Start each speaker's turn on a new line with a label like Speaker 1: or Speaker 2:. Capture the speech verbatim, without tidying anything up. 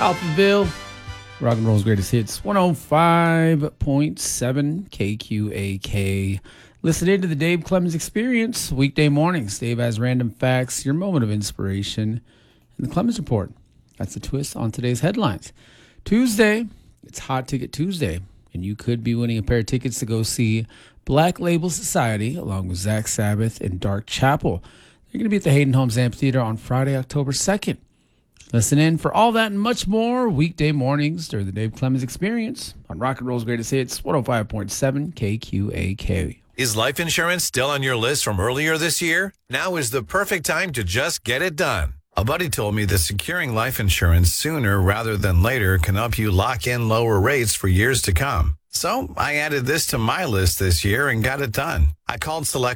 Speaker 1: Alphaville, rock and roll's greatest hits, one oh five point seven K Q A K. Listen in to the Dave Clemens Experience, weekday mornings. Dave has random facts, your moment of inspiration, and the Clemens Report. That's the twist on today's headlines. Tuesday, it's Hot Ticket Tuesday, and you could be winning a pair of tickets to go see Black Label Society along with Zach Sabbath and Dark Chapel. They're going to be at the Hayden Homes Amphitheater on Friday, October second. Listen in for all that and much more weekday mornings during the Dave Clemens Experience on Rock and Roll's Greatest Hits, one oh five point seven K Q A K.
Speaker 2: Is life insurance still on your list from earlier this year? Now is the perfect time to just get it done. A buddy told me that securing life insurance sooner rather than later can help you lock in lower rates for years to come. So I added this to my list this year and got it done. I called Select